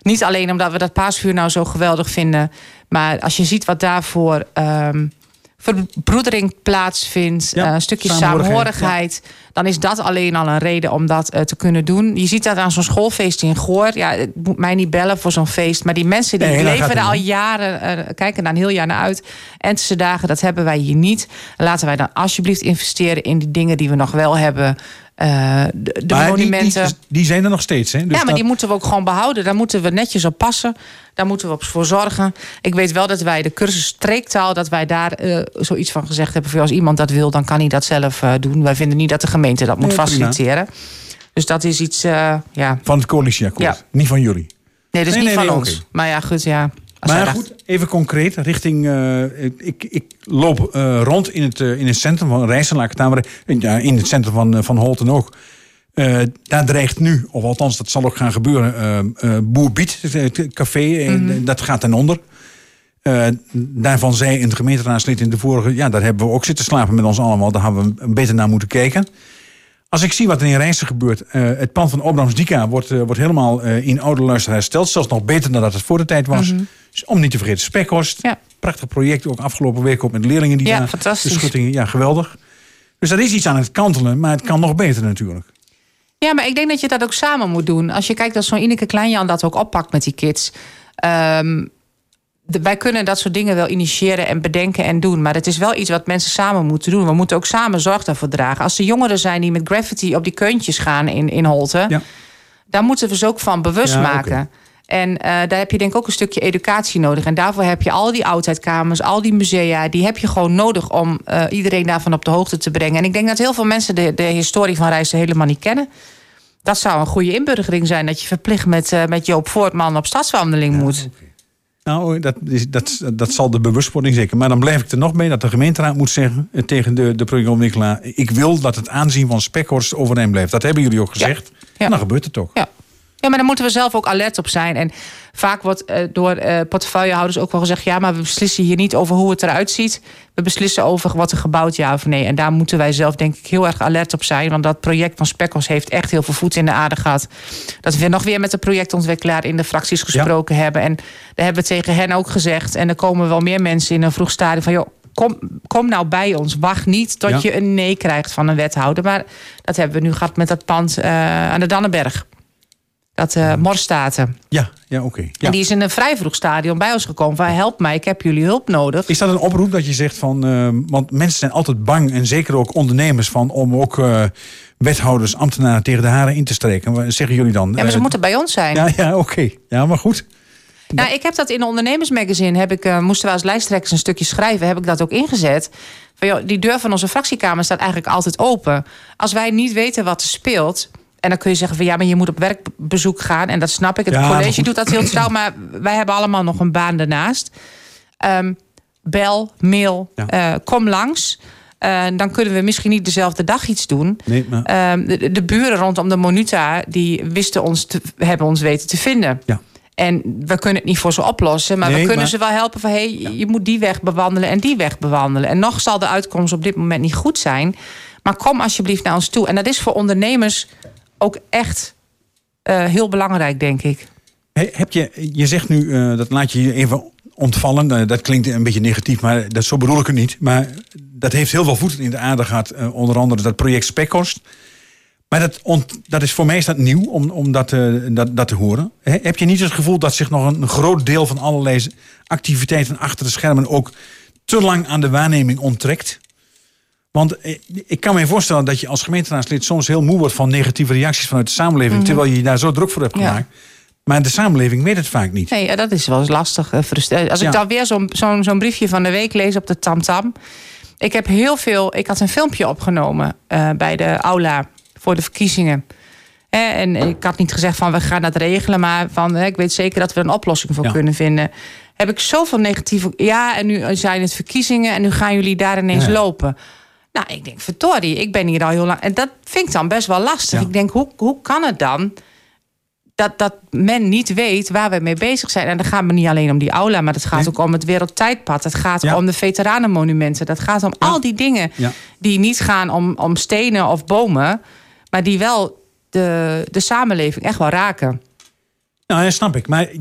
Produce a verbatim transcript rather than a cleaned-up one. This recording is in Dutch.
Niet alleen omdat we dat paasvuur nou zo geweldig vinden. Maar als je ziet wat daarvoor um, verbroedering plaatsvindt. Ja, uh, een stukje samenhorigheid. samenhorigheid ja. Dan is dat alleen al een reden om dat uh, te kunnen doen. Je ziet dat aan zo'n schoolfeest in Goor. Ja, het moet mij niet bellen voor zo'n feest. Maar die mensen die nee, leven er al jaren. Uh, kijken daar een heel jaar naar uit. Entische dagen, dat hebben wij hier niet. Laten wij dan alsjeblieft investeren in die dingen die we nog wel hebben. Uh, de de monumenten. Die, die, die zijn er nog steeds. Hè? Dus ja, maar dat... die moeten we ook gewoon behouden. Daar moeten we netjes op passen. Daar moeten we op voor zorgen. Ik weet wel dat wij de cursus streektaal, dat wij daar uh, zoiets van gezegd hebben. Voor als iemand dat wil, dan kan hij dat zelf uh, doen. Wij vinden niet dat de gemeente dat moet nee, faciliteren. Prima. Dus dat is iets. Uh, ja. Van het coalitieakkoord, ja. Niet van jullie. Nee, dat is nee, niet nee, van nee, ons. Okay. Maar ja, goed, ja. Als maar goed, dacht... even concreet, richting. Uh, ik, ik loop uh, rond in het, uh, in het centrum van Rijssen, laat ik het aan maar, ja, in het centrum van, uh, van Holten ook. Uh, daar dreigt nu, of althans dat zal ook gaan gebeuren, uh, uh, Boer Biet, het café, mm-hmm. dat gaat ten onder. Uh, daarvan zei een gemeenteraadslid in de vorige, ja, daar hebben we ook zitten slapen met ons allemaal, daar hebben we beter naar moeten kijken. Als ik zie wat er in Rijssen gebeurt, uh, het pand van Obrams-Dika wordt, uh, wordt helemaal uh, in oude luister hersteld, zelfs nog beter dan dat het voor de tijd was. Mm-hmm. Dus om niet te vergeten, Spekhorst, ja. Prachtig project, ook afgelopen week ook met leerlingen die ja, daar, fantastisch. de schuttingen, ja, geweldig. Dus dat is iets aan het kantelen, maar het kan nog beter natuurlijk. Ja, maar ik denk dat je dat ook samen moet doen. Als je kijkt dat zo'n Ineke Kleinjan dat ook oppakt met die kids. Um, de, wij kunnen dat soort dingen wel initiëren en bedenken en doen. Maar het is wel iets wat mensen samen moeten doen. We moeten ook samen zorg daarvoor dragen. Als er jongeren zijn die met graffiti op die keuntjes gaan in, in Holten. Ja. Daar moeten we ze ook van bewust ja, maken. Okay. En uh, daar heb je denk ik ook een stukje educatie nodig. En daarvoor heb je al die oudheidkamers, al die musea. Die heb je gewoon nodig om uh, iedereen daarvan op de hoogte te brengen. En ik denk dat heel veel mensen de, de historie van Rijssen helemaal niet kennen. Dat zou een goede inburgering zijn. Dat je verplicht met, uh, met Joop Voortman op stadswandeling ja, moet. Okay. Nou, dat, is, dat, dat zal de bewustwording zeker. Maar dan blijf ik er nog mee dat de gemeenteraad moet zeggen tegen de, de projectontwikkelaar: ik wil dat het aanzien van Spekhorst overeind blijft. Dat hebben jullie ook gezegd. Ja. Ja. En dan gebeurt het toch. Ja. Ja, maar daar moeten we zelf ook alert op zijn. En vaak wordt uh, door uh, portefeuillehouders ook wel gezegd: ja, maar we beslissen hier niet over hoe het eruit ziet. We beslissen over wat er gebouwd ja of nee. En daar moeten wij zelf denk ik heel erg alert op zijn. Want dat project van Spekhorst heeft echt heel veel voet in de aarde gehad. Dat we nog weer met de projectontwikkelaar in de fracties gesproken ja. hebben. En daar hebben we tegen hen ook gezegd. En er komen wel meer mensen in een vroeg stadium van: joh, Kom, kom nou bij ons. Wacht niet tot ja. je een nee krijgt van een wethouder. Maar dat hebben we nu gehad met dat pand uh, aan de Dannenberg. Dat uh, Morstaten. Ja, ja oké. Okay. Ja. En die is in een vrij vroeg stadium bij ons gekomen. Van help mij, ik heb jullie hulp nodig. Is dat een oproep dat je zegt van... Uh, want mensen zijn altijd bang en zeker ook ondernemers van... om ook uh, wethouders, ambtenaren tegen de haren in te streken. Wat zeggen jullie dan? Ja, maar ze uh, moeten bij ons zijn. Ja, ja oké. Okay. Ja, maar goed. Nou, ik heb dat in de ondernemersmagazine. Heb ik, uh, moesten we als lijsttrekkers een stukje schrijven. Heb ik dat ook ingezet. Van, joh, die deur van onze fractiekamer staat eigenlijk altijd open. Als wij niet weten wat er speelt... En dan kun je zeggen van ja, maar je moet op werkbezoek gaan. En dat snap ik. Het ja, college doet dat heel trouw. Maar wij hebben allemaal nog een baan daarnaast. Um, bel, mail, ja. uh, kom langs. Uh, dan kunnen we misschien niet dezelfde dag iets doen. Nee, maar... um, de, de buren rondom de Monuta, die wisten ons te, hebben ons weten te vinden. Ja. En we kunnen het niet voor ze oplossen. Maar nee, we kunnen maar... ze wel helpen van hey, ja. je moet die weg bewandelen en die weg bewandelen. En nog zal de uitkomst op dit moment niet goed zijn. Maar kom alsjeblieft naar ons toe. En dat is voor ondernemers ook echt uh, heel belangrijk, denk ik. Hey, heb je, je zegt nu, uh, dat laat je je even ontvallen. Uh, dat klinkt een beetje negatief, maar dat, zo bedoel ik het niet. Maar dat heeft heel veel voeten in de aarde gehad. Uh, onder andere dat project Spekhorst. Maar dat, ont, dat is voor mij is dat nieuw om, om dat, uh, dat, dat te horen. He, heb je niet het gevoel dat zich nog een, een groot deel van allerlei activiteiten achter de schermen ook te lang aan de waarneming onttrekt? Want ik kan me voorstellen dat je als gemeenteraadslid soms heel moe wordt van negatieve reacties vanuit de samenleving, mm-hmm. terwijl je je daar zo druk voor hebt gemaakt. Ja. Maar de samenleving weet het vaak niet. Nee, dat is wel eens lastig. Als ik ja. dan weer zo'n, zo'n, zo'n briefje van de week lees op de TamTam. Ik heb heel veel. Ik had een filmpje opgenomen uh, bij de aula voor de verkiezingen. Eh, en ik had niet gezegd van we gaan dat regelen, maar van eh, ik weet zeker dat we er een oplossing voor ja. kunnen vinden. Heb ik zoveel negatieve. Ja, en nu zijn het verkiezingen en nu gaan jullie daar ineens ja. lopen. Nou, ik denk, verdorie, ik ben hier al heel lang. En dat vind ik dan best wel lastig. Ja. Ik denk, hoe, hoe kan het dan dat, dat men niet weet waar we mee bezig zijn? En dan gaat het niet alleen om die aula, maar het gaat nee. ook om het wereldtijdpad. Het gaat ja. om de veteranenmonumenten. Dat gaat om ja. al die dingen ja. die niet gaan om, om stenen of bomen, maar die wel de, de samenleving echt wel raken. Nou, dat snap ik. Maar